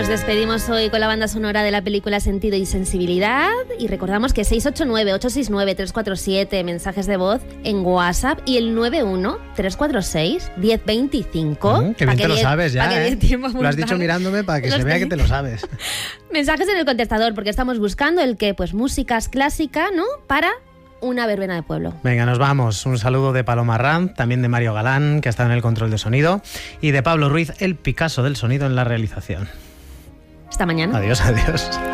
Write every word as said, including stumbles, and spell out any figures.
Nos despedimos hoy con la banda sonora de la película Sentido y Sensibilidad y recordamos que seis ocho nueve, ocho seis nueve, tres cuatro siete, mensajes de voz en WhatsApp y el nueve uno, tres cuatro seis, uno cero dos cinco. Mm, que bien te lo sabes ya, ¿eh? Lo has dicho mirándome para que Los se vea te... que te lo sabes. Mensajes en el contestador, porque estamos buscando el que, pues músicas clásicas, ¿no? Para una verbena de pueblo. Venga, nos vamos. Un saludo de Paloma Ranz, también de Mario Galán, que ha estado en el control de sonido, y de Pablo Ruiz, el Picasso del sonido en la realización. Hasta mañana. Adiós, adiós.